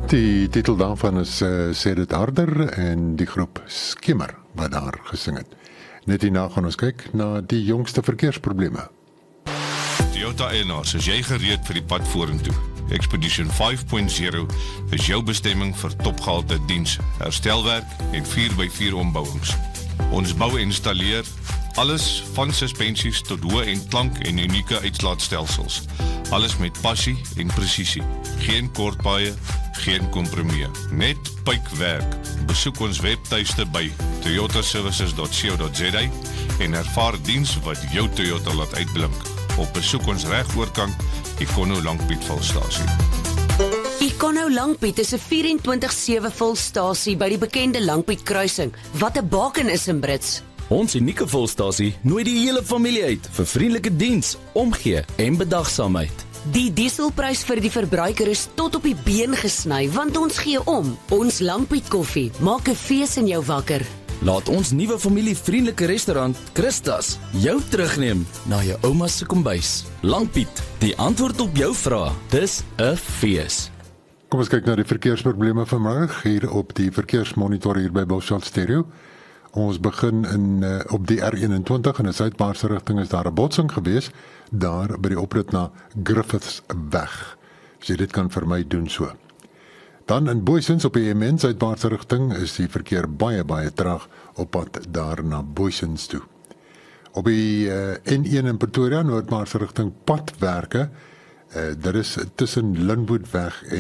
Die titel daarvan is Sê dit harder en die groep Skimmer wat daar gesing het. Net hierna gaan ons kyk na die jongste verkeersprobleme. Toyota eienaars, is jy gereed vir die pad vorentoe? Expedition 5.0 is jou bestemming vir topgehalte diens, herstelwerk en 4x4 ombouwings. Ons bou en installeer alles van suspensies tot hoë en klank en unieke uitslaatstelsels. Alles met passie en presisie. Geen kortpaaie, geen kompromie. Net puikwerk. Besoek ons webtuiste by toyotaservices.co.za en ervaar diens wat jou Toyota laat uitblink. Op besoek ons regoorkant Econo Langpiet volstasie. Econo Langpiet is 'n 24/7 volstasie by die bekende Langpiet kruising, wat 'n baken is in Brits. Ons unieke volstasie nooi die hele familie uit vir vriendelike diens, omgee en bedagsaamheid. Die dieselprys vir die verbruiker is tot op die been gesny, want ons gee om. Ons Langpiet koffie maak 'n fees in jou wakker. Laat ons nuwe familievriendelike restaurant Christas jou terugneem na jou ouma se kombuis. Langpiet, die antwoord op jou vrae. Dis 'n fees. Kom ons kyk na die verkeersprobleme vanmiddag hier op die verkeersmonitor hier by Bosveld Stereo. Ons begin op die R21 in 'n suidwaartse rigting is daar 'n botsing gewees, daar by die oprit na Griffithsweg. As jy dit kan vermy, doen so. Dan in Booysens op die MN suidwaartse rigting is die verkeer baie traag op pad daar na Booysens toe. Op die N1 in Pretoria noordwaartse rigting padwerke, daar is tussen Linwoodweg